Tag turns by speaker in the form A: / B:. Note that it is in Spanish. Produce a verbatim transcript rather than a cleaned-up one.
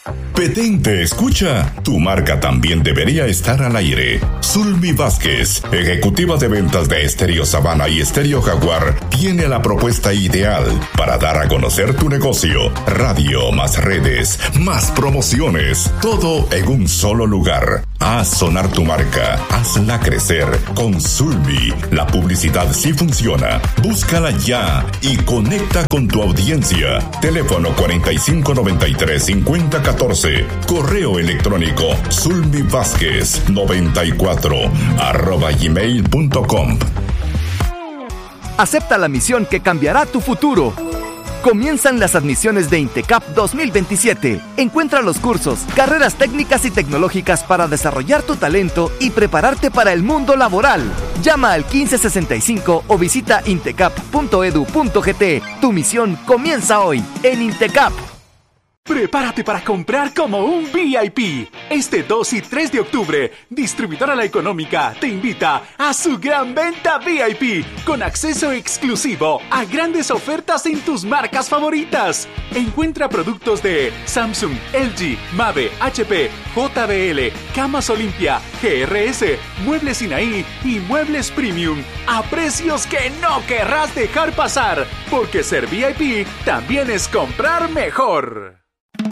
A: Petén te escucha. Tu marca también debería estar al aire. Zulmi Vázquez, ejecutiva de ventas de Estéreo Sabana y Estéreo Jaguar, tiene la propuesta ideal para dar a conocer tu negocio. Radio, más redes, más promociones, todo en un solo lugar. Haz sonar tu marca, hazla crecer con Zulmi. La publicidad sí funciona. Búscala ya y conecta con tu audiencia. Teléfono cuarenta y cinco noventa y tres cincuenta catorce. Correo electrónico zulmivázquez noventa y cuatro arroba gmail punto com.
B: Acepta la misión que cambiará tu futuro. Comienzan las admisiones de INTECAP dos mil veintisiete. Encuentra los cursos, carreras técnicas y tecnológicas para desarrollar tu talento y prepararte para el mundo laboral. Llama al quince sesenta y cinco o visita intecap punto edu punto gt. Tu misión comienza hoy en INTECAP.
C: Prepárate para comprar como un V I P. Este dos y tres de octubre, Distribuidora La Económica te invita a su gran venta V I P con acceso exclusivo a grandes ofertas en tus marcas favoritas. Encuentra productos de Samsung, L G, Mave, H P, J B L, Camas Olimpia, G R S, Muebles Sinaí y Muebles Premium a precios que no querrás dejar pasar, porque ser V I P también es comprar mejor.